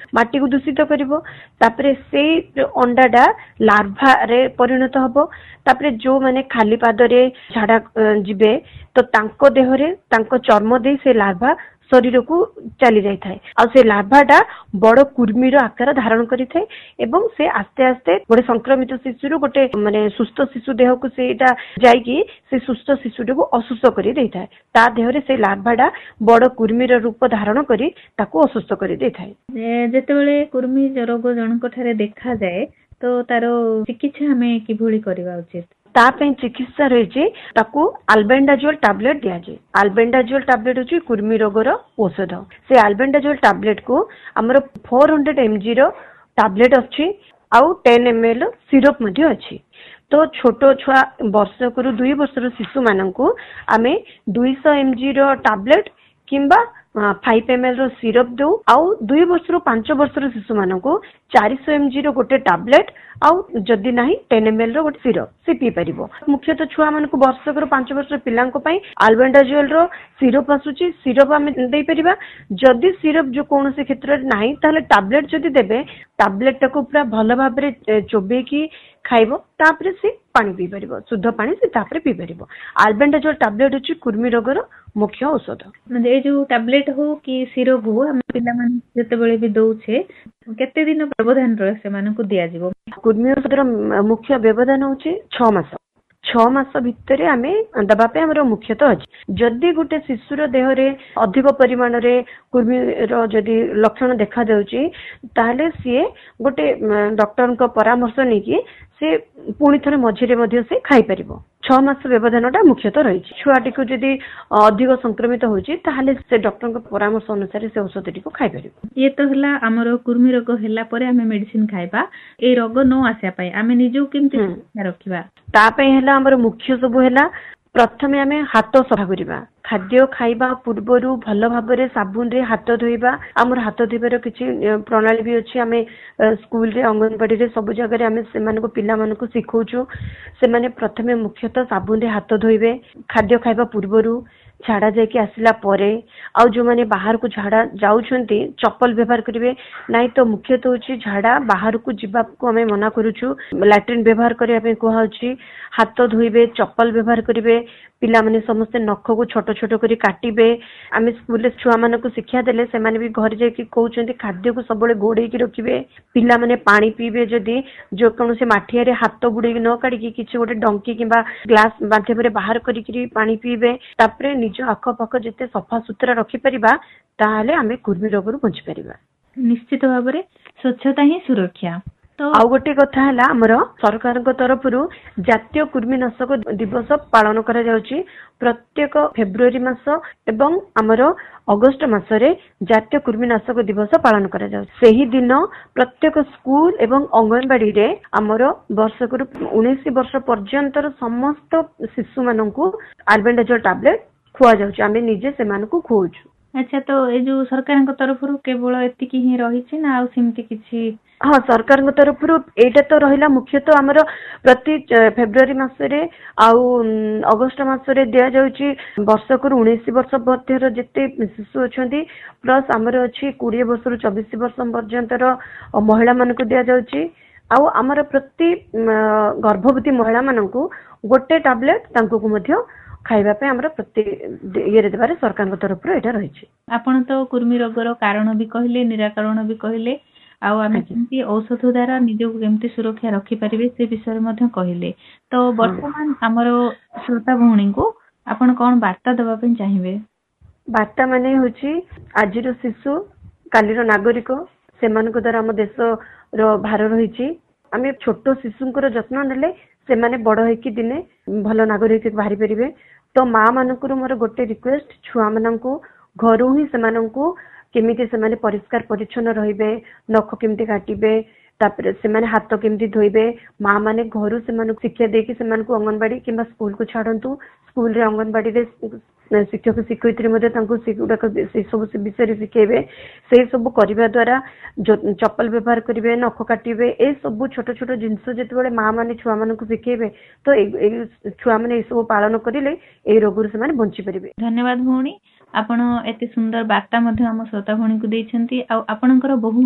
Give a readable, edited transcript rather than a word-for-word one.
माटी को दूषित करिवो तापरे से अंडाटा लार्भा रे परिणत हबो तापरे जो माने खाली पादरे झाड़ा जिबे तो तांको देहरे तांको चर्म दे से लार्भा शरीर को चली जाई थाए आ से लार्भाटा बड़ कुर्मीर आकार धारण करि थाए एवं से आस्ते आस्ते गोटे संक्रमित शिशु गोटे माने सुस्थ शिशु देह को सेटा जाईकी से सुस्थ शिशु को असुस्थ करि देई थाए ता देहरे से लार्भाटा बड़ कुर्मीर रूप धारण करि ताको असुस्थ करि देई थाए। जेतेबेले कुर्मी रोग जनक ठारे देखा जाए तो तारो चिकित्सा हमें किभली करबा उचित? तापे चिकित्सा रही आल्बेंडाजोल टैबलेट दिया जाए। आल्बेंडाजोल टैबलेट होची कुर्मी रोगर औषध। से आल्बेंडाजोल टैबलेट को हमर 400 mg रो टैबलेट अछि आउ 10 ml सिरप मध्ये अछि। तो छोटो छुआ वर्षक रु 2 वर्षर शिशु माननकु आमे 200 mg रो टैबलेट किंबा 5 ml रो सिरप दो आउ 2 वर्ष रु 5 वर्षर शिशु माननकु 400 mg रो गोटे टैबलेट आउ जदि नाही 10 ml रो गोटे सिरप से पी परिबो। मुख्यतः छुआ मानकु वर्षक रु 5 वर्षर पिलांको पई आल्बेंडाजोल रो सिरप आसुची सिरप आमे देई परिबा। जदि सिरप जो कोनोसी क्षेत्र रे नाही ताले टैबलेट जदि देबे टैबलेट को पूरा भलो भाबरे चोबे की खाइबो तापरे से पानी पी परिबो शुद्ध पानी से तापरे पी परिबो। आल्बेंडाजोल टैबलेट होची कुर्मी रोगर मुख्य औषध। म्हणजे ए जो टैबलेट हो कि सिरप हो हम पिला मन जते बेले भी दउछे केते दिन व्यवधान रहे से मानको दिया जिवो? कुर्मी औषधर मुख्य व्यवधान होची 6 मास। 6 मास भितरे आमे दबा पे हमरो मुख्यतः अछि। जदि गोटे शिशुर देहरे अधिक परिमाण रे कुर्मी रो जदि लक्षण देखा जाउची ताले सिए गोटे डॉक्टर को परामर्श नेकी से पुणी थरे मझिरे मध्ये से खाई परिबो। 6 मास व्यवधानटा मुख्यतः रही छुआटी को जदि अधिक संक्रमित होची ताले से डॉक्टर को परामर्श अनुसार से औषधटी को खाई परिबो। ये तो हला हमरो कुर्मी रोग हैला परे हमें मेडिसिन खाइबा ए रोग न आसे पई हमें निजो केमति रखिबा ता पई हला हमरो मुख्य सब हैला प्रथमे आमे हाथ सफा करिबा। खाद्य खाइबा पूर्वरु भलो भाबरे साबुन रे हाथ धोइबा। हमर हाथ धोइबार किछि प्रणाली भी अछि। आमे स्कूल रे अंगनवाड़ी रे सब जगह रे आमे से मानको पिला मानको सिखौछु से माने प्रथमे मुख्यतः साबुन रे हाथ धोइबे। खाद्य खाइबा पूर्वरु झाड़ा जाके आसिला परे आ जो माने बाहर को झाड़ा जाउछंती चप्पल व्यवहार करिवे नाही तो मुख्यतः होची झाड़ा बाहर को जिबा को हमें मना करूछु। लैट्रिन व्यवहार करिया पे कोहा होची हाथ धोइबे चप्पल व्यवहार करिवे। पिला माने समस्त नख को छोट छोट करी काटिबे। आमे स्कूल रे छुआ मानको शिक्षा देले से माने भी घर जाके कहउछंती खाद्य को सबले गोडेई की रखिबे। पिला माने पानी पीबे जदी जो कोन से माठिया रे हाथ बुडे न काडी की किछि गोटे डंकी किबा ग्लास माध्यम रे बाहर करी की पानी पीबे। तापरे निज आख पाख जते सफा सुतरा रखि परिबा ताहाले आमे कुर्मी रोग रु बचि परिबा। निश्चित भाबरे स्वच्छता ही सुरक्षा। तो आ गोटे कथा हला हमर सरकार को तरफ रु जातीय कुर्मीनाशक दिवस पालन करा जाउची। प्रत्येक फेब्रुआरी मास एवं हमर अगस्त मास रे जातीय कुर्मीनाशक दिवस पालन करा जाउची। सेही दिन प्रत्येक स्कूल एवं अंगनवाड़ी रे हमर वर्षक 19 वर्ष पर्यंतर समस्त शिशु माननकु आल्बेंडाजोल टैबलेट खुआ जाउची। आमे निजे से मानकु खुओछु। अच्छा तो ए जो सरकार को तरफ रु केवल एतिकी ही रही छी ना आ सिमती किछि? हाँ सरकार को तरफ रु एटा तो रहिला मुख्यतः हमर प्रति फेब्रुआरी मास रे आउ अगस्त मास रे दिया जाउची। वर्षक 19 वर्ष मध्यर जते शिशु अछंती प्लस हमर अछि 20 वर्ष रु 24 वर्ष पर्यंतर महिला मानकु दिया जाउची। आउ हमर प्रति गर्भवती महिला मानकु गोटे टैबलेट तांको को मध्य खाइबा पे हमरा प्रति ये रे देबारे सरकार को तरफ रो एटा रही छी। आपण तो कुर्मी रोगर कारण भी कहले निराकरण भी कहले आउ आमे केमती औषध द्वारा निजको केमती सुरक्षा रखि परिबे से विषय मध्ये कहले। तो वर्तमान हमरो श्रोता भौणी को आपण कोन वार्ता देबा पे चाहिबे? वार्ता माने होची आजिरो शिशु कालीरो नागरिक सेमान को द्वारा हम देश रो भार रहिची। आमे छोटो शिशुंकर जत्न नेले से माने बड़ होई कि दिने भलो नागरिक बाहरी परिबे। तो मां मानकुर मोर गोटे रिक्वेस्ट छुआ मानकु घरु ही सेमानकु केमिति से माने परिष्कार परिच्छन्न रहिबे नख केमिति काटिबे तापर से माने हाथ केमिति धोइबे। मां माने घरु सेमानकु शिक्षा देकी सेमानकु अंगनवाड़ी किंबा स्कूल को छाडंतु। स्कूल रे अंगनवाड़ी रे शिक्षक शिक्षयित्री मध्ये तांको सिगुडाक से सब विषय शिखेबे। से सब करिबा द्वारा चप्पल व्यवहार करिवे नख काटिबे ए सब छोट छोट जिंस जेतेबेले मां माने छुआ मानकु शिखेबे तो ए छुआ माने ए सब पालन करिले ए रोग से माने बंची परिबे। धन्यवाद भौणी आपण एते सुंदर वार्ता मध्ये हम श्रोता भौणी को दैछंती आ आपणकर बहु